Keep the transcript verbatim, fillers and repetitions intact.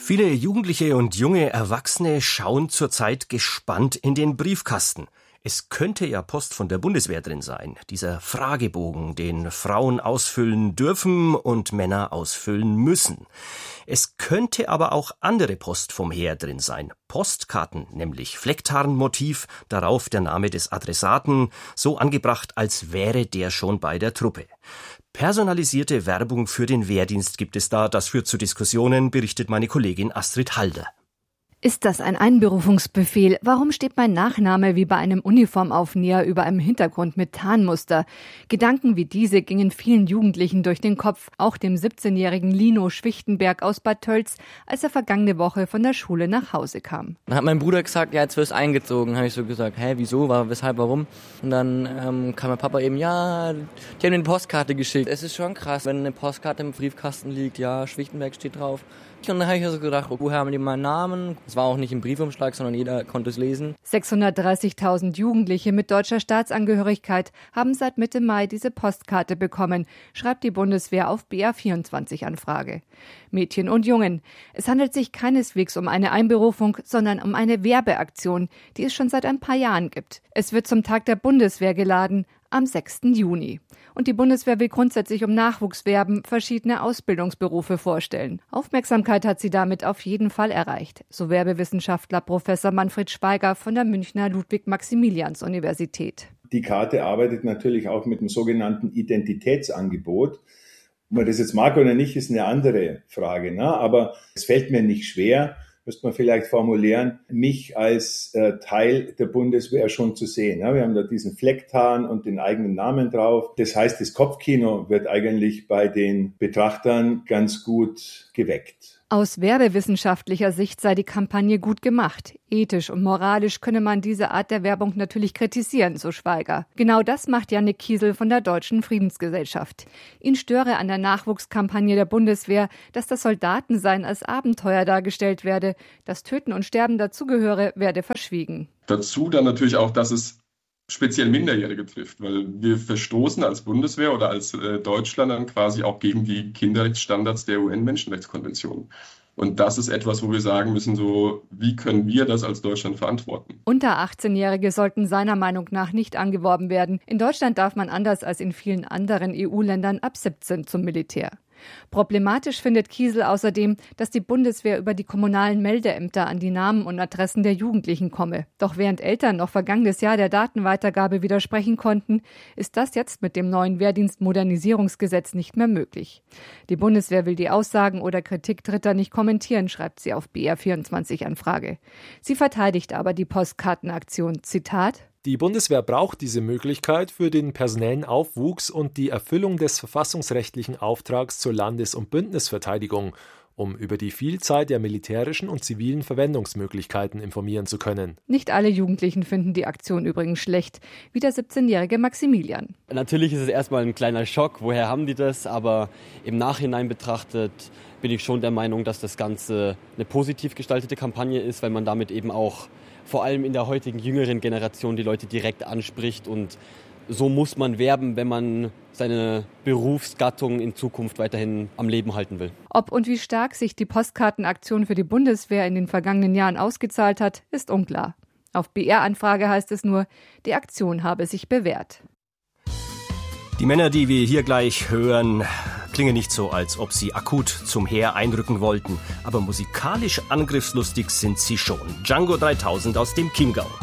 Viele Jugendliche und junge Erwachsene schauen zurzeit gespannt in den Briefkasten. Es könnte ja Post von der Bundeswehr drin sein. Dieser Fragebogen, den Frauen ausfüllen dürfen und Männer ausfüllen müssen. Es könnte aber auch andere Post vom Heer drin sein. Postkarten, nämlich Flecktarnmotiv, darauf der Name des Adressaten, so angebracht, als wäre der schon bei der Truppe. Personalisierte Werbung für den Wehrdienst gibt es da. Das führt zu Diskussionen, berichtet meine Kollegin Astrid Halder. Ist das ein Einberufungsbefehl? Warum steht mein Nachname wie bei einem Uniformaufnäher über einem Hintergrund mit Tarnmuster? Gedanken wie diese gingen vielen Jugendlichen durch den Kopf, auch dem siebzehnjährigen Lino Schwichtenberg aus Bad Tölz, als er vergangene Woche von der Schule nach Hause kam. Dann hat mein Bruder gesagt, ja, jetzt wirst du eingezogen. Habe ich so gesagt, hä, wieso, war, weshalb, warum? Und dann ähm, kam mein Papa eben, ja, die haben mir eine Postkarte geschickt. Es ist schon krass, wenn eine Postkarte im Briefkasten liegt, ja, Schwichtenberg steht drauf. Und dann habe ich also gedacht, woher haben die meinen Namen? Es war auch nicht im Briefumschlag, sondern jeder konnte es lesen. sechshundertdreißigtausend Jugendliche mit deutscher Staatsangehörigkeit haben seit Mitte Mai diese Postkarte bekommen, schreibt die Bundeswehr auf B R vierundzwanzig Anfrage. Mädchen und Jungen. Es handelt sich keineswegs um eine Einberufung, sondern um eine Werbeaktion, die es schon seit ein paar Jahren gibt. Es wird zum Tag der Bundeswehr geladen, am sechsten Juni. Und die Bundeswehr will grundsätzlich um Nachwuchs werben, verschiedene Ausbildungsberufe vorstellen. Aufmerksamkeit hat sie damit auf jeden Fall erreicht, so Werbewissenschaftler Professor Manfred Schweiger von der Münchner Ludwig-Maximilians-Universität. Die Karte arbeitet natürlich auch mit dem sogenannten Identitätsangebot. Ob man das jetzt mag oder nicht, ist eine andere Frage, ne? Aber es fällt mir nicht schwer, müsste man vielleicht formulieren, mich als äh, Teil der Bundeswehr schon zu sehen. Ja, wir haben da diesen Flecktarn und den eigenen Namen drauf. Das heißt, das Kopfkino wird eigentlich bei den Betrachtern ganz gut geweckt. Aus werbewissenschaftlicher Sicht sei die Kampagne gut gemacht. Ethisch und moralisch könne man diese Art der Werbung natürlich kritisieren, so Schweiger. Genau das macht Jannik Kiesel von der Deutschen Friedensgesellschaft. Ihn störe an der Nachwuchskampagne der Bundeswehr, dass das Soldatensein als Abenteuer dargestellt werde. Das Töten und Sterben dazugehöre, werde verschwiegen. Dazu dann natürlich auch, dass es speziell Minderjährige trifft, weil wir verstoßen als Bundeswehr oder als äh, Deutschland dann quasi auch gegen die Kinderrechtsstandards der U N-Menschenrechtskonvention. Und das ist etwas, wo wir sagen müssen, so, wie können wir das als Deutschland verantworten? Unter achtzehnjährige sollten seiner Meinung nach nicht angeworben werden. In Deutschland darf man anders als in vielen anderen E U-Ländern ab siebzehn zum Militär. Problematisch findet Kiesel außerdem, dass die Bundeswehr über die kommunalen Meldeämter an die Namen und Adressen der Jugendlichen komme. Doch während Eltern noch vergangenes Jahr der Datenweitergabe widersprechen konnten, ist das jetzt mit dem neuen Wehrdienstmodernisierungsgesetz nicht mehr möglich. Die Bundeswehr will die Aussagen oder Kritik Dritter nicht kommentieren, schreibt sie auf B R vierundzwanzig Anfrage. Sie verteidigt aber die Postkartenaktion. Zitat: Die Bundeswehr braucht diese Möglichkeit für den personellen Aufwuchs und die Erfüllung des verfassungsrechtlichen Auftrags zur Landes- und Bündnisverteidigung, um über die Vielzahl der militärischen und zivilen Verwendungsmöglichkeiten informieren zu können. Nicht alle Jugendlichen finden die Aktion übrigens schlecht, wie der siebzehnjährige Maximilian. Natürlich ist es erstmal ein kleiner Schock, woher haben die das, aber im Nachhinein betrachtet bin ich schon der Meinung, dass das Ganze eine positiv gestaltete Kampagne ist, weil man damit eben auch vor allem in der heutigen jüngeren Generation die Leute direkt anspricht, und so muss man werben, wenn man seine Berufsgattung in Zukunft weiterhin am Leben halten will. Ob und wie stark sich die Postkartenaktion für die Bundeswehr in den vergangenen Jahren ausgezahlt hat, ist unklar. Auf B R-Anfrage heißt es nur, die Aktion habe sich bewährt. Die Männer, die wir hier gleich hören, klingen nicht so, als ob sie akut zum Heer einrücken wollten. Aber musikalisch angriffslustig sind sie schon. Django dreitausend aus dem Chiemgau.